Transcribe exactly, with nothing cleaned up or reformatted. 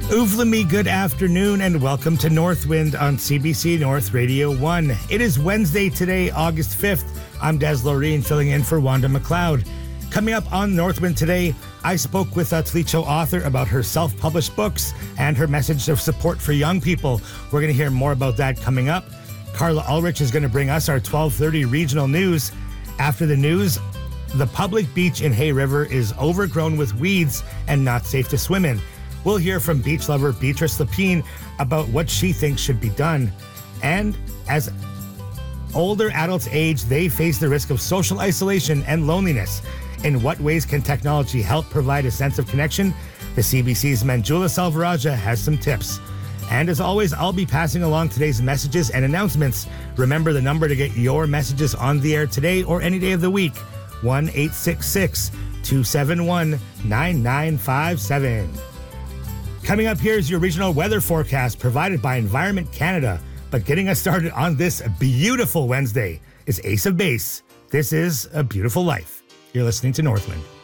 Uvlami, good afternoon, and welcome to Northwind on C B C North Radio one. It is Wednesday today, August fifth. I'm Des Loreen, filling in for Wanda McLeod. Coming up on Northwind today, I spoke with a Tlicho author about her self-published books and her message of support for young people. We're going to hear more about that coming up. Carla Ulrich is going to bring us our twelve thirty regional news. After the news, the public beach in Hay River is overgrown with weeds and not safe to swim in. We'll hear from beach lover Beatrice Lapine about what she thinks should be done. And as older adults age, they face the risk of social isolation and loneliness. In what ways can technology help provide a sense of connection? The C B C's Manjula Salvaraja has some tips. And as always, I'll be passing along today's messages and announcements. Remember the number to get your messages on the air today or any day of the week, one eight six six, two seven one, nine nine five seven. Coming up here is your regional weather forecast provided by Environment Canada. But getting us started on this beautiful Wednesday is Ace of Base. This is A Beautiful Life. You're listening to Northwind.